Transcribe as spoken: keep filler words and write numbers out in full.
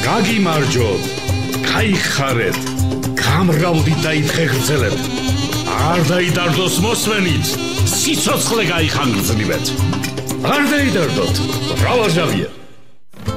გაგიმარჯოთ, გაიხარეთ, გამრავლდით და ითხეგრძელეთ. არ დაიდარდოს მოსვენით, სიცოცხლე გაიხანგრძლივეთ. არ დაიდარდოთ, მრავალჟავია.